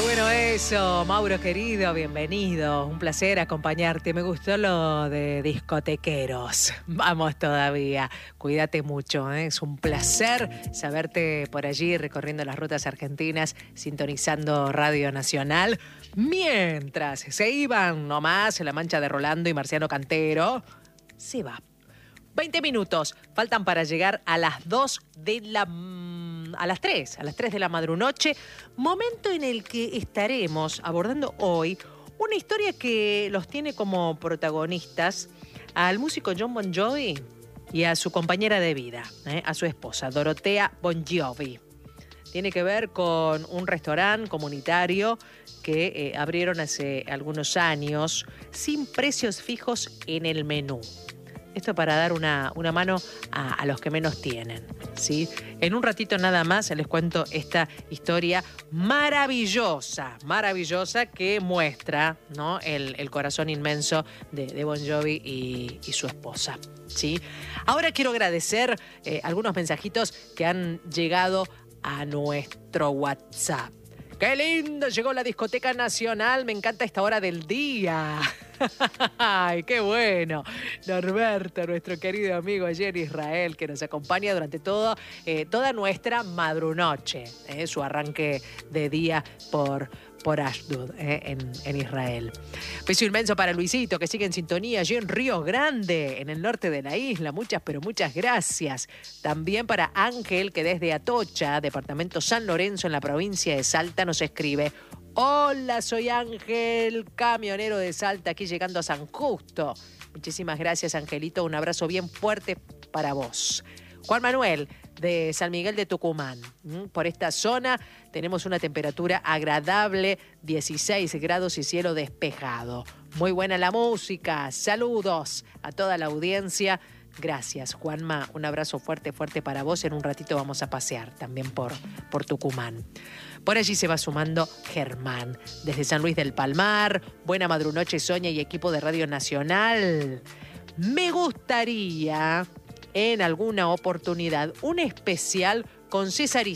bueno eso, Mauro querido, bienvenido. Un placer acompañarte. Me gustó lo de discotequeros. Vamos todavía. Cuídate mucho, ¿eh? Es un placer saberte por allí recorriendo las rutas argentinas, sintonizando Radio Nacional. Mientras se iban nomás La Mancha de Rolando y Marciano Cantero, se va. 20 minutos faltan para llegar a las 2 de la... a las 3 de la madrunoche, momento en el que estaremos abordando hoy una historia que los tiene como protagonistas al músico Jon Bon Jovi y a su compañera de vida, a su esposa, Dorothea Bon Jovi. Tiene que ver con un restaurante comunitario que abrieron hace algunos años sin precios fijos en el menú. Esto para dar una mano a los que menos tienen, ¿sí? En un ratito nada más les cuento esta historia maravillosa que muestra, ¿no?, el corazón inmenso de Bon Jovi y su esposa, ¿sí? Ahora quiero agradecer algunos mensajitos que han llegado a nuestro WhatsApp. ¡Qué lindo! Llegó la Discoteca Nacional. Me encanta esta hora del día. ¡Ay, qué bueno! Norberto, nuestro querido amigo allí en Israel, que nos acompaña durante toda nuestra madrunoche. Su arranque de día por Ashdod, en Israel. Beso inmenso para Luisito, que sigue en sintonía allí en Río Grande, en el norte de la isla. Muchas, pero muchas gracias. También para Ángel, que desde Atocha, departamento San Lorenzo, en la provincia de Salta, nos escribe: hola, soy Ángel, camionero de Salta, aquí llegando a San Justo. Muchísimas gracias, Angelito. Un abrazo bien fuerte para vos. Juan Manuel, de San Miguel de Tucumán. Por esta zona tenemos una temperatura agradable, 16 grados y cielo despejado. Muy buena la música. Saludos a toda la audiencia. Gracias, Juanma. Un abrazo fuerte, fuerte para vos. En un ratito vamos a pasear también por Tucumán. Por allí se va sumando Germán, desde San Luis del Palmar. Buena madrunoche, Sonia y equipo de Radio Nacional. Me gustaría en alguna oportunidad un especial con César